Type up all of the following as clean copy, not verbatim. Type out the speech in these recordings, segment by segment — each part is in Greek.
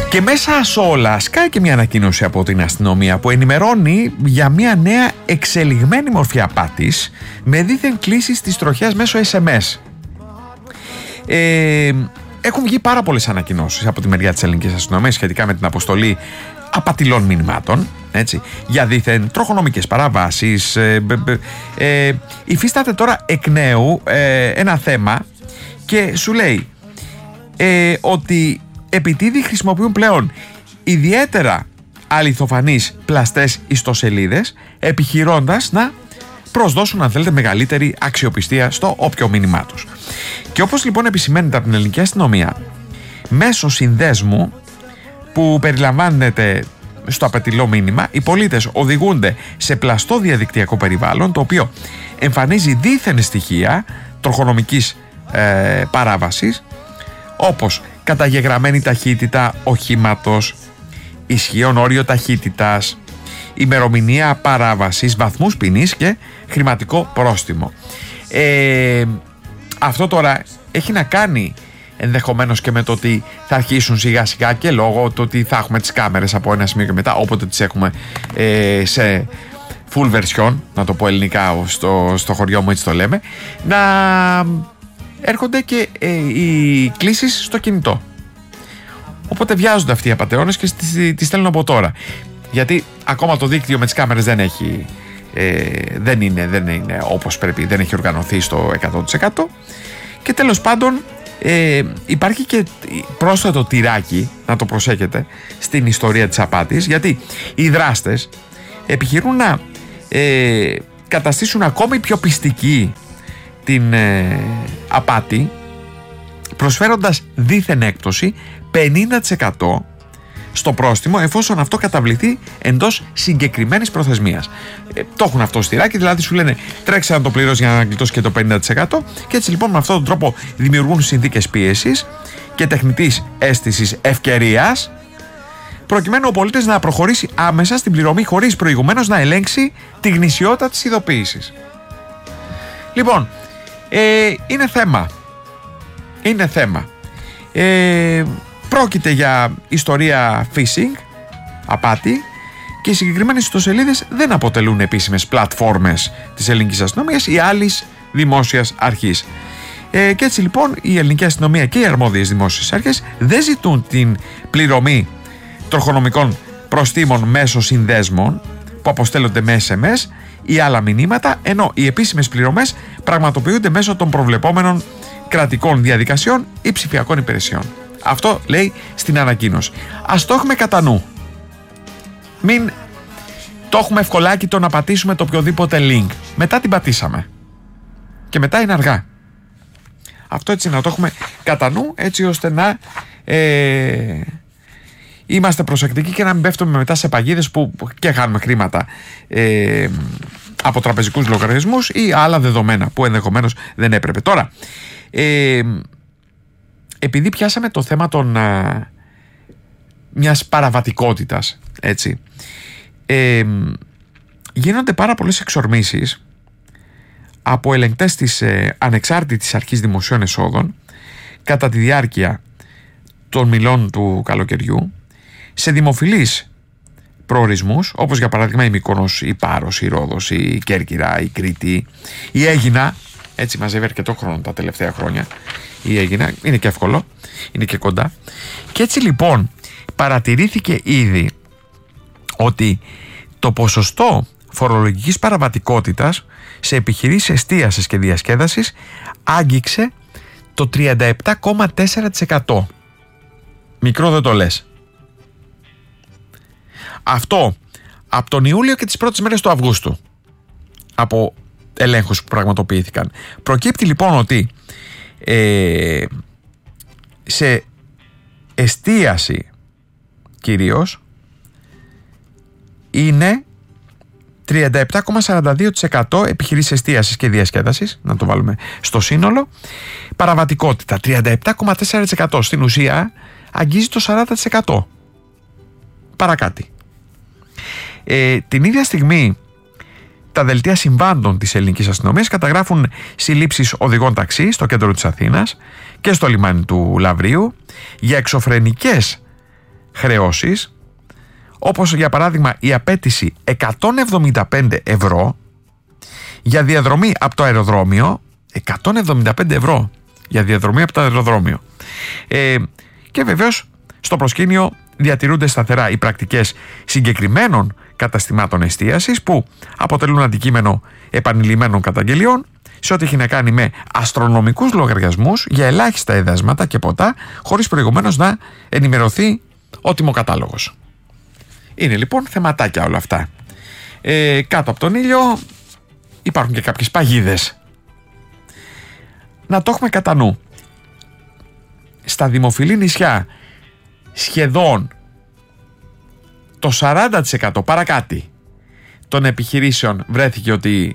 Και μέσα σε όλα σκάει και μια ανακοίνωση από την αστυνομία που ενημερώνει για μια νέα εξελιγμένη μορφή απάτης με δίθεν κλήσεις της τροχιάς μέσω SMS. Έχουν βγει πάρα πολλές ανακοινώσεις από τη μεριά της ελληνικής αστυνομίας σχετικά με την αποστολή απατηλών μηνυμάτων, έτσι, για δίθεν τροχονομικές παραβάσεις. Υφίσταται τώρα εκ νέου ένα θέμα και σου λέει ότι επιτίδη χρησιμοποιούν πλέον ιδιαίτερα αληθοφανείς πλαστές ιστοσελίδες, επιχειρώντας να προσδώσουν, αν θέλετε, μεγαλύτερη αξιοπιστία στο όποιο μήνυμά τους. Και όπως λοιπόν επισημαίνεται από την ελληνική αστυνομία, μέσω συνδέσμου που περιλαμβάνεται στο απατηλό μήνυμα, οι πολίτες οδηγούνται σε πλαστό διαδικτυακό περιβάλλον, το οποίο εμφανίζει δίθεν στοιχεία τροχονομικής παράβασης, όπως καταγεγραμμένη ταχύτητα οχήματος, ισχύον όριο ταχύτητας, ημερομηνία παράβασης, βαθμούς ποινής και χρηματικό πρόστιμο. Αυτό τώρα έχει να κάνει ενδεχομένως και με το ότι θα αρχίσουν σιγά σιγά, και λόγω του ότι θα έχουμε τις κάμερες από ένα σημείο και μετά, όποτε τις έχουμε σε full version, να το πω ελληνικά, στο χωριό μου έτσι το λέμε, να έρχονται και οι κλήσεις στο κινητό. Οπότε βιάζονται αυτοί οι απατεώνες και τις στέλνουν από τώρα. Γιατί ακόμα το δίκτυο με τις κάμερες δεν είναι όπως πρέπει, δεν έχει οργανωθεί στο 100%. Και τέλος πάντων υπάρχει και πρόσθετο τυράκι, να το προσέχετε, στην ιστορία της απάτης, γιατί οι δράστες επιχειρούν να καταστήσουν ακόμη πιο πιστική την απάτη, προσφέροντας δίθεν έκπτωση 50% στο πρόστιμο, εφόσον αυτό καταβληθεί εντός συγκεκριμένης προθεσμίας. Το έχουν αυτό στηράκι, δηλαδή σου λένε τρέξε να το πληρώσεις για να γλιτώσεις και το 50%, και έτσι λοιπόν με αυτόν τον τρόπο δημιουργούν συνθήκες πίεσης και τεχνητής αίσθησης ευκαιρίας, προκειμένου ο πολίτης να προχωρήσει άμεσα στην πληρωμή χωρίς προηγουμένως να ελέγξει τη γνησιότητα της ειδοποίησης. Λοιπόν, είναι θέμα. Πρόκειται για ιστορία phishing, απάτη, και οι συγκεκριμένες ιστοσελίδες δεν αποτελούν επίσημες πλατφόρμες της ελληνικής αστυνομίας ή άλλης δημόσιας αρχής. Και έτσι λοιπόν η ελληνική αστυνομία και οι αρμόδιες δημόσιες αρχές δεν ζητούν την πληρωμή τροχονομικών προστίμων μέσω συνδέσμων που αποστέλλονται με SMS ή άλλα μηνύματα, ενώ οι επίσημες πληρωμές πραγματοποιούνται μέσω των προβλεπόμενων κρατικών διαδικασιών ή ψηφιακών υπηρεσιών. Αυτό λέει στην ανακοίνωση. Ας το έχουμε κατά νου. Μην το έχουμε ευκολάκι το να πατήσουμε το οποιοδήποτε link. Μετά την πατήσαμε. Και μετά είναι αργά. Αυτό έτσι να το έχουμε κατά νου, έτσι ώστε να είμαστε προσεκτικοί και να μην πέφτουμε μετά σε παγίδες που και χάνουμε χρήματα από τραπεζικούς λογαριασμούς ή άλλα δεδομένα που ενδεχομένως δεν έπρεπε. Τώρα, επειδή πιάσαμε το θέμα μιας παραβατικότητας, έτσι, γίνονται πάρα πολλές εξορμήσεις από ελεγκτές της ανεξάρτητης αρχής δημοσίων εσόδων κατά τη διάρκεια των μηλών του καλοκαιριού σε δημοφιλείς προορισμούς, όπως για παράδειγμα η Μύκονος, η Πάρος, η Ρόδος, η Κέρκυρα, η Κρήτη, η Αίγινα. Έτσι μαζεύει αρκετό χρόνο τα τελευταία χρόνια η Αίγινα, είναι και εύκολο, είναι και κοντά. Και έτσι λοιπόν παρατηρήθηκε ήδη ότι το ποσοστό φορολογικής παραβατικότητας σε επιχειρήσεις εστίασης και διασκέδασης άγγιξε το 37,4%. Μικρό δεν το λες. Αυτό από τον Ιούλιο και τις πρώτες μέρες του Αυγούστου, από ελέγχους που πραγματοποιήθηκαν. Προκύπτει λοιπόν ότι σε εστίαση κυρίως είναι 37,42% επιχειρήσεις εστίασης και διασκέδασης, να το βάλουμε στο σύνολο. Παραβατικότητα 37,4%, στην ουσία αγγίζει το 40%. Παρακάτι. Την ίδια στιγμή τα δελτία συμβάντων της ελληνικής αστυνομίας καταγράφουν συλλήψεις οδηγών ταξί στο κέντρο της Αθήνας και στο λιμάνι του Λαβρίου για εξωφρενικές χρεώσεις, όπως για παράδειγμα η απέτηση 175 ευρώ για διαδρομή από το αεροδρόμιο. 175 ευρώ για διαδρομή από το αεροδρόμιο. Και βεβαίως στο προσκήνιο διατηρούνται σταθερά οι πρακτικές συγκεκριμένων καταστημάτων εστίασης που αποτελούν αντικείμενο επανειλημμένων καταγγελιών σε ό,τι έχει να κάνει με αστρονομικούς λογαριασμούς για ελάχιστα εδέσματα και ποτά, χωρίς προηγουμένως να ενημερωθεί ο τιμοκατάλογος. Είναι λοιπόν θεματάκια όλα αυτά. Κάτω από τον ήλιο υπάρχουν και κάποιες παγίδες. Να το έχουμε κατά νου. Στα δημοφιλή νησιά σχεδόν το 40% παρακάτι των επιχειρήσεων βρέθηκε ότι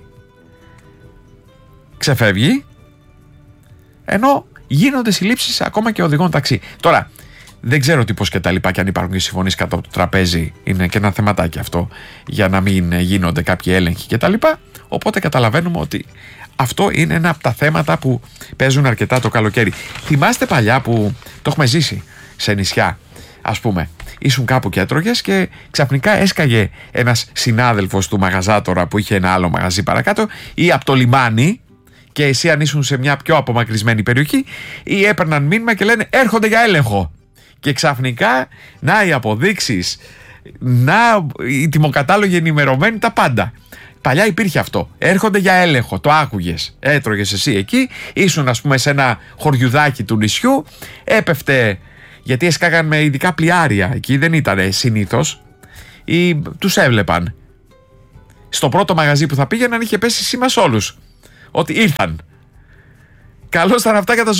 ξεφεύγει, ενώ γίνονται συλλήψεις ακόμα και οδηγών ταξί. Τώρα, δεν ξέρω τι πώς και τα λοιπά, και αν υπάρχουν και συμφωνίες κάτω από το τραπέζι, είναι και ένα θεματάκι αυτό, για να μην γίνονται κάποιοι έλεγχοι και τα λοιπά. Οπότε καταλαβαίνουμε ότι αυτό είναι ένα από τα θέματα που παίζουν αρκετά το καλοκαίρι. Θυμάστε παλιά που το έχουμε ζήσει σε νησιά, ας πούμε, ήσουν κάπου και έτρωγες και ξαφνικά έσκαγε ένας συνάδελφος του μαγαζάτορα που είχε ένα άλλο μαγαζί παρακάτω, ή από το λιμάνι, και εσύ αν ήσουν σε μια πιο απομακρυσμένη περιοχή, ή έπαιρναν μήνυμα και λένε έρχονται για έλεγχο. Και ξαφνικά, να οι αποδείξεις, να οι τιμοκατάλογοι ενημερωμένοι, τα πάντα. Παλιά υπήρχε αυτό. Έρχονται για έλεγχο. Το άκουγες. Έτρωγες εσύ εκεί. Ήσουν, ας πούμε, σε ένα χωριουδάκι του νησιού. Έπεφτε, γιατί έσκαγαν με ειδικά πλοιάρια. Εκεί δεν ήταν συνήθως. Ή τους έβλεπαν. Στο πρώτο μαγαζί που θα πήγαιναν είχε πέσει σήμα σε όλους ότι ήρθαν. Καλώς ήταν αυτά για τα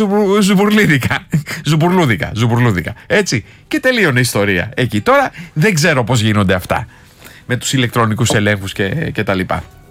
ζουμπουρλούδικα. Έτσι. Και τελείωνε η ιστορία. Εκεί τώρα δεν ξέρω πώς γίνονται αυτά με τους ηλεκτρονικούς ελέγχους και τα λοιπά.